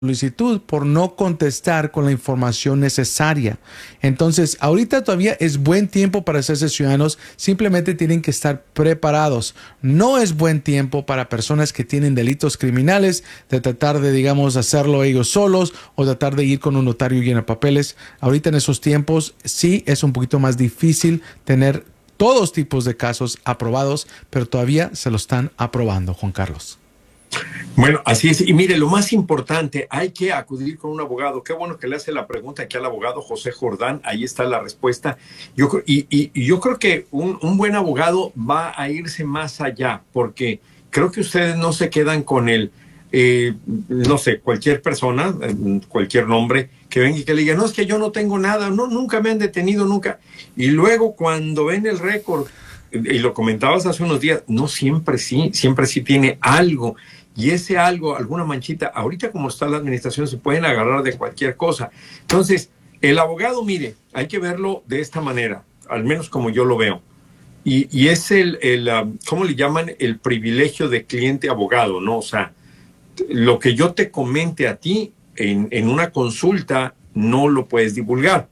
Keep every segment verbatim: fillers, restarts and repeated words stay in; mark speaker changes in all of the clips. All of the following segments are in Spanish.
Speaker 1: solicitud por no contestar con la información necesaria. Entonces, ahorita todavía es buen tiempo para hacerse ciudadanos, simplemente tienen que estar preparados. No es buen tiempo para personas que tienen delitos criminales de tratar de, digamos, hacerlo ellos solos o tratar de ir con un notario y llenar papeles. Ahorita en esos tiempos sí es un poquito más difícil tener todos tipos de casos aprobados, pero todavía se lo están aprobando, Juan Carlos.
Speaker 2: Bueno, así es. Y mire, lo más importante, hay que acudir con un abogado. Qué bueno que le hace la pregunta aquí al abogado José Jordán. Ahí está la respuesta. Yo, y, y, y yo creo que un, un buen abogado va a irse más allá, porque creo que ustedes no se quedan con el, eh, no sé, cualquier persona, cualquier nombre, que venga y que le diga, no, es que yo no tengo nada, no, nunca me han detenido, nunca. Y luego cuando ven el récord, y lo comentabas hace unos días, no siempre sí, siempre sí tiene algo. Y ese algo, alguna manchita, ahorita como está la administración, se pueden agarrar de cualquier cosa. Entonces, el abogado, mire, hay que verlo de esta manera, al menos como yo lo veo. Y, y es el, el um, ¿cómo le llaman? El privilegio de cliente-abogado, ¿no? O sea, lo que yo te comente a ti en, en una consulta, no lo puedes divulgar.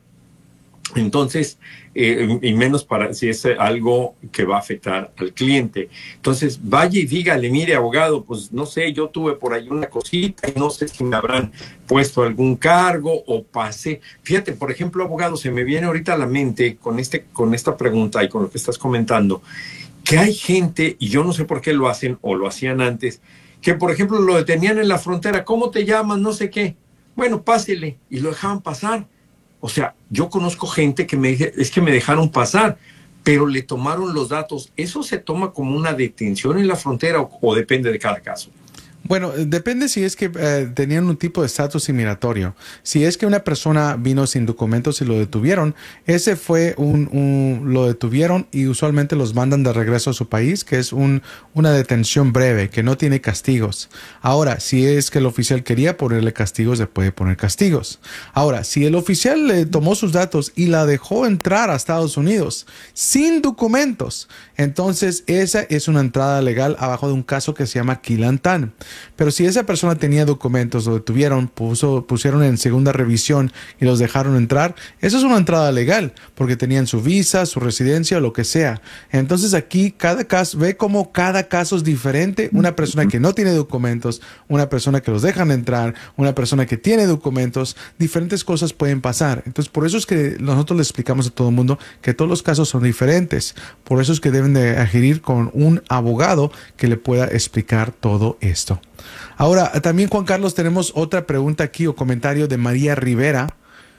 Speaker 2: Entonces, eh, y menos para si es algo que va a afectar al cliente. Entonces, vaya y dígale, mire, abogado, pues no sé, yo tuve por ahí una cosita y no sé si me habrán puesto algún cargo o pasé. Fíjate, por ejemplo, abogado, se me viene ahorita a la mente con, este, con esta pregunta y con lo que estás comentando, que hay gente, y yo no sé por qué lo hacen o lo hacían antes, que por ejemplo lo detenían en la frontera, ¿cómo te llamas? No sé qué. Bueno, pásele, y lo dejaban pasar. O sea, yo conozco gente que me dice, es que me dejaron pasar, pero le tomaron los datos. ¿Eso se toma como una detención en la frontera o, o depende de cada caso?
Speaker 1: Bueno, depende si es que eh, tenían un tipo de estatus inmigratorio. Si es que una persona vino sin documentos y lo detuvieron, ese fue un, un lo detuvieron y usualmente los mandan de regreso a su país, que es un, una detención breve, que no tiene castigos. Ahora, si es que el oficial quería ponerle castigos, le puede poner castigos. Ahora, si el oficial le tomó sus datos y la dejó entrar a Estados Unidos sin documentos, entonces esa es una entrada legal abajo de un caso que se llama Quilantán. Pero si esa persona tenía documentos, lo detuvieron, puso, pusieron en segunda revisión y los dejaron entrar, eso es una entrada legal, porque tenían su visa, su residencia o lo que sea. Entonces aquí cada caso, ve como cada caso es diferente. Una persona que no tiene documentos, una persona que los dejan entrar, una persona que tiene documentos, diferentes cosas pueden pasar. Entonces por eso es que nosotros le explicamos a todo el mundo que todos los casos son diferentes. Por eso es que deben de adherir con un abogado que le pueda explicar todo esto. Ahora, también Juan Carlos, tenemos otra pregunta aquí o comentario de María Rivera.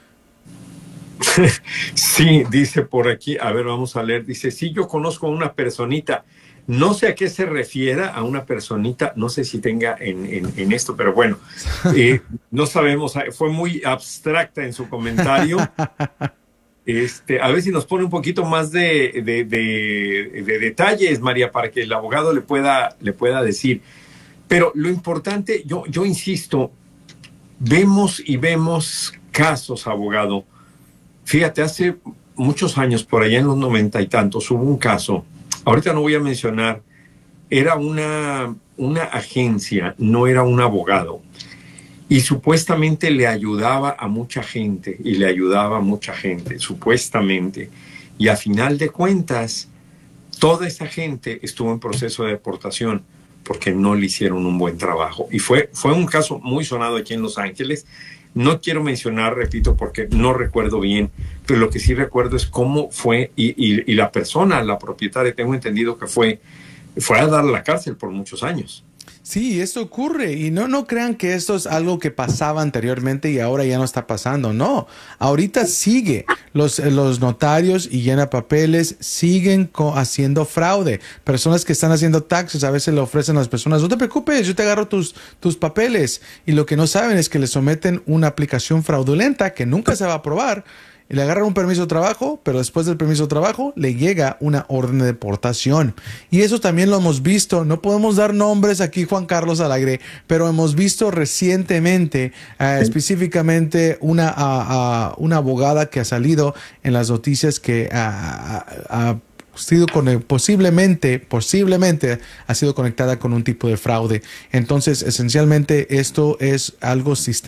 Speaker 2: Sí, dice por aquí, a ver, vamos a leer, dice, sí, yo conozco a una personita, no sé a qué se refiera a una personita, no sé si tenga en, en, en esto, pero bueno, eh, no sabemos, fue muy abstracta en su comentario. Este, a ver si nos pone un poquito más de, de, de, de detalles, María, para que el abogado le pueda, le pueda decir. Pero lo importante, yo, yo insisto, vemos y vemos casos, abogado. Fíjate, hace muchos años, por allá en los noventa y tantos, hubo un caso, ahorita no voy a mencionar, era una, una agencia, no era un abogado, y supuestamente le ayudaba a mucha gente, y le ayudaba a mucha gente, supuestamente, y a final de cuentas, toda esa gente estuvo en proceso de deportación, porque no le hicieron un buen trabajo. Y fue, fue un caso muy sonado aquí en Los Ángeles. No quiero mencionar, repito, porque no recuerdo bien, pero lo que sí recuerdo es cómo fue, y, y, y la persona, la propietaria, tengo entendido que fue, fue a dar a la cárcel por muchos años.
Speaker 1: Sí, esto ocurre y no, no crean que esto es algo que pasaba anteriormente y ahora ya no está pasando. No, ahorita sigue. Los, los notarios y llena papeles siguen haciendo fraude. Personas que están haciendo taxes a veces le ofrecen a las personas, no te preocupes, yo te agarro tus, tus papeles. Y lo que no saben es que le someten una aplicación fraudulenta que nunca se va a aprobar. Y le agarran un permiso de trabajo, pero después del permiso de trabajo le llega una orden de deportación. Y eso también lo hemos visto. No podemos dar nombres aquí, Juan Carlos Alagre, pero hemos visto recientemente, uh, específicamente una, uh, uh, una abogada que ha salido en las noticias que ha uh, uh, sido con, posiblemente, posiblemente ha sido conectada con un tipo de fraude. Entonces, esencialmente, esto es algo sistemático.